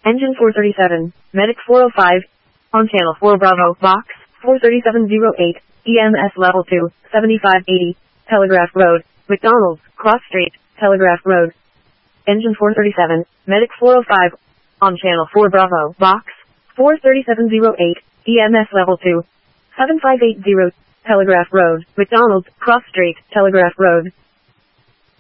Engine 437, Medic 405, on Channel 4 Bravo, Box 43708, EMS Level 2, 7580, Telegraph Road, McDonald's, Cross Street, Telegraph Road. Engine 437, Medic 405, on Channel 4 Bravo, Box 43708, EMS Level 2, 7580, Telegraph Road, McDonald's, Cross Street, Telegraph Road.